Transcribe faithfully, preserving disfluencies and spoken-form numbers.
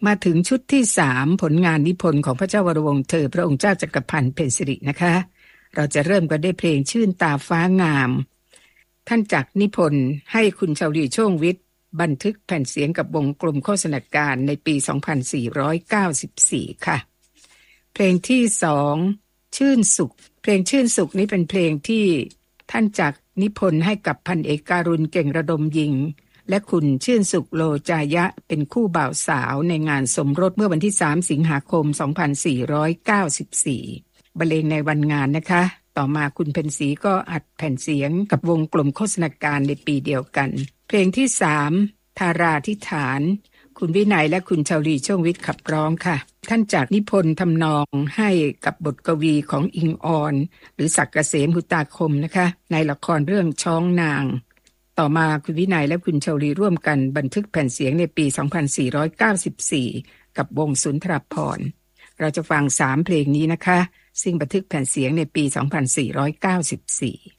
มาถึงชุดที่สามผลงานนิพนธ์ของพระเจ้าวรวงศ์เธอพระองค์เจ้าจักรพันธ์เพ็ญสิรินะคะเราจะเริ่มกันด้วยเพลงชื่นตาฟ้างามท่านจักรนิพนธ์ให้คุณชาวลีช่วงวิทย์บันทึกแผ่นเสียงกับวงกลมโฆษณาการในปีสองพันสี่ร้อยเก้าสิบสี่ค่ะเพลงที่สองชื่นสุขเพลงชื่นสุขนี้เป็นเพลงที่ท่านจักรนิพนธ์ให้กับพันเอกการุณเก่งระดมยิงและคุณชื่นสุขโลจายะเป็นคู่บ่าวสาวในงานสมรสเมื่อวันที่สามสิงหาคมสองพันสี่ร้อยเก้าสิบสี่บรรเลงในวันงานนะคะต่อมาคุณเพ็ญศรีก็อัดแผ่นเสียงกับวงกลมโฆษณาการในปีเดียวกันเพลงที่สามธาราธิฐานคุณวินัยและคุณชาวลีช่วงวิทย์ขับร้องค่ะท่านจักรนิพนธ์ทำนองให้กับบทกวีของอิงออนหรือศักดิ์เกษมหุตาคมนะคะในละครเรื่องช้องนางต่อมาคุณวินัยและคุณชาวลีร่วมกันบันทึกแผ่นเสียงในปีสองพันสี่ร้อยเก้าสิบสี่กับวงสุนทรภรณ์เราจะฟังสามเพลงนี้นะคะซึ่งบันทึกแผ่นเสียงในปีสองพันสี่ร้อยเก้าสิบสี่